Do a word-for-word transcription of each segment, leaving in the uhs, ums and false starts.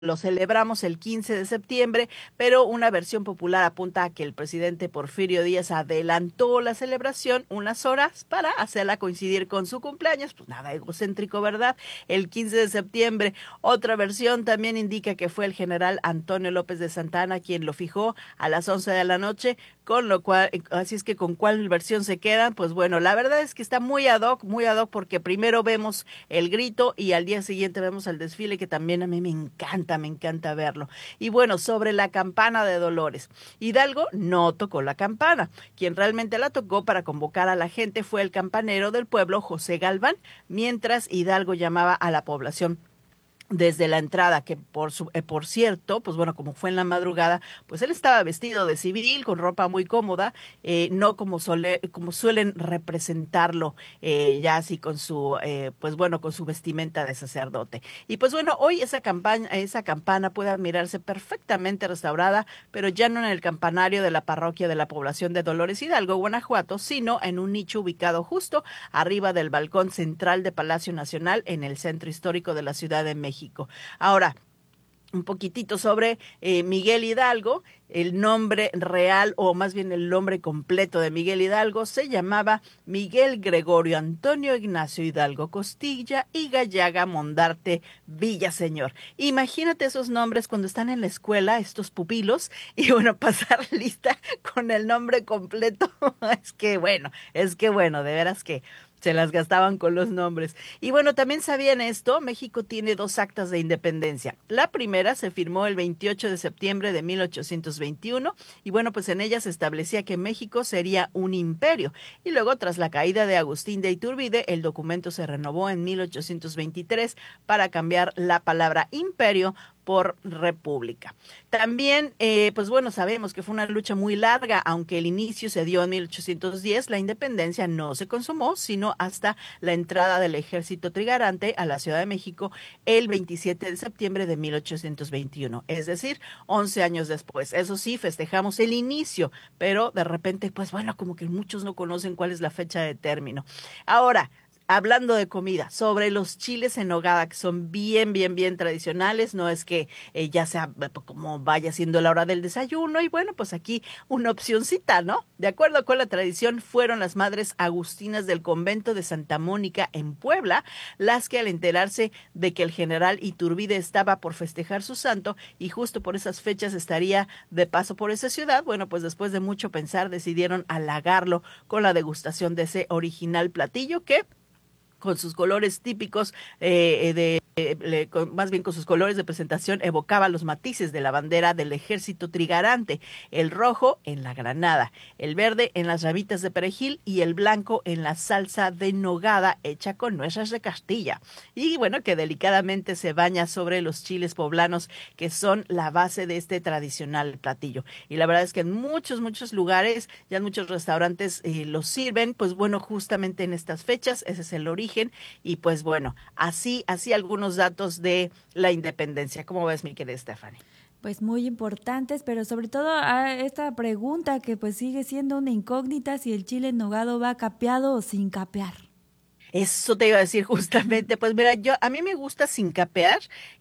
lo celebramos el quince de septiembre, pero una versión popular apunta a que el presidente Porfirio Díaz adelantó la celebración unas horas para hacerla coincidir con su cumpleaños. Pues nada egocéntrico, ¿verdad? El quince de septiembre. Otra versión también indica que fue el general Antonio López de Santana quien lo fijó a las once de la noche, con lo cual, así es que con cuál versión se quedan, pues bueno, la verdad es que está muy ad hoc, muy ad hoc, porque primero vemos el grito y al día siguiente vemos el desfile, que también a mí me encanta, me encanta verlo. Y bueno, sobre la campana de Dolores, Hidalgo no tocó la campana. Quien realmente la tocó para convocar a la gente fue el campanero del pueblo, José Galván, mientras Hidalgo llamaba a la población desde la entrada, que por su, eh, por cierto, pues bueno, como fue en la madrugada, pues él estaba vestido de civil, con ropa muy cómoda, eh, no como, sole, como suelen representarlo, eh, ya así con su, eh, pues bueno, con su vestimenta de sacerdote. Y pues bueno, hoy esa campaña, esa campana puede admirarse perfectamente restaurada, pero ya no en el campanario de la parroquia de la población de Dolores Hidalgo, Guanajuato, sino en un nicho ubicado justo arriba del balcón central de Palacio Nacional en el centro histórico de la Ciudad de México. Ahora, un poquitito sobre eh, Miguel Hidalgo. El nombre real, o más bien el nombre completo de Miguel Hidalgo, se llamaba Miguel Gregorio Antonio Ignacio Hidalgo Costilla y Gallaga Mondarte Villaseñor. Imagínate esos nombres cuando están en la escuela, estos pupilos, y bueno, pasar lista con el nombre completo. Es que bueno, es que bueno, de veras que se las gastaban con los nombres. Y bueno, también sabían esto, México tiene dos actas de independencia. La primera se firmó el veintiocho de septiembre de mil ochocientos veintiuno y bueno, pues en ella se establecía que México sería un imperio. Y luego, tras la caída de Agustín de Iturbide, el documento se renovó en mil ochocientos veintitrés para cambiar la palabra imperio por república. También, eh, pues bueno, sabemos que fue una lucha muy larga, aunque el inicio se dio en mil ochocientos diez, la independencia no se consumó, sino hasta la entrada del ejército trigarante a la Ciudad de México el veintisiete de septiembre de mil ochocientos veintiuno, es decir, once años después. Eso sí, festejamos el inicio, pero de repente, pues bueno, como que muchos no conocen cuál es la fecha de término. Ahora, hablando de comida, sobre los chiles en nogada, que son bien, bien, bien tradicionales, no es que eh, ya sea eh, como vaya siendo la hora del desayuno, y bueno, pues aquí una opcioncita, ¿no? De acuerdo con la tradición, fueron las madres agustinas del convento de Santa Mónica en Puebla las que, al enterarse de que el general Iturbide estaba por festejar su santo y justo por esas fechas estaría de paso por esa ciudad, bueno, pues después de mucho pensar decidieron halagarlo con la degustación de ese original platillo que, con sus colores típicos, eh, de, eh, le, con, más bien con sus colores de presentación, evocaba los matices de la bandera del ejército trigarante: el rojo en la granada, el verde en las ramitas de perejil y el blanco en la salsa de nogada hecha con nueces de Castilla. Y bueno, que delicadamente se baña sobre los chiles poblanos, que son la base de este tradicional platillo. Y la verdad es que en muchos, muchos lugares, ya en muchos restaurantes eh, los sirven, pues bueno, justamente en estas fechas, ese es el origen. Y pues bueno, así, así algunos datos de la independencia. ¿Cómo ves, mi querida Stephanie? Pues muy importantes, pero sobre todo a esta pregunta que pues sigue siendo una incógnita, si el chile en nogado va capeado o sin capear. Eso te iba a decir justamente, pues mira, yo a mí me gusta sin capear,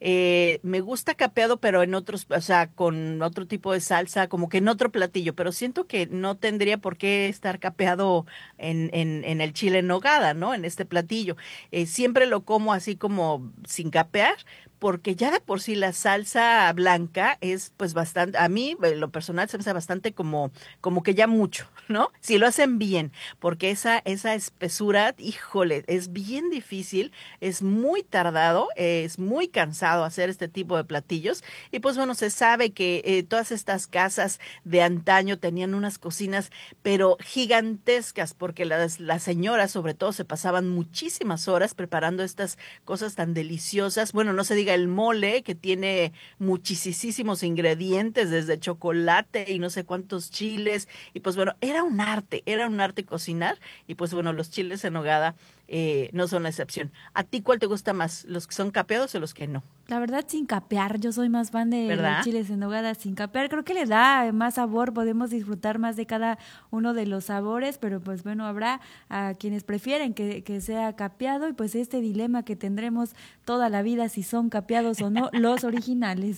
eh, me gusta capeado, pero en otros, o sea, con otro tipo de salsa, como que en otro platillo, pero siento que no tendría por qué estar capeado en, en, en el chile en nogada, ¿no? En este platillo. Eh, siempre lo como así como sin capear, porque ya de por sí la salsa blanca es pues bastante, a mí, en lo personal, se me hace bastante como, como que ya mucho, ¿no? Si lo hacen bien, porque esa, esa espesura, híjole, es bien difícil, es muy tardado, es muy cansado hacer este tipo de platillos. Y pues bueno, se sabe que eh, todas estas casas de antaño tenían unas cocinas, pero gigantescas, porque las, las señoras sobre todo se pasaban muchísimas horas preparando estas cosas tan deliciosas. Bueno, no se diga el mole, que tiene muchísimos ingredientes, desde chocolate y no sé cuántos chiles. Y pues bueno, era un arte, era un arte cocinar. Y pues bueno, los chiles en nogada eh, no son la excepción. ¿A ti cuál te gusta más? ¿Los que son capeados o los que no? La verdad, sin capear, yo soy más fan de los ¿Verdad? chiles en nogada sin capear. Creo que le da más sabor, podemos disfrutar más de cada uno de los sabores, pero pues bueno, habrá a quienes prefieren que, que sea capeado y pues este dilema que tendremos toda la vida si son capeados o no los originales.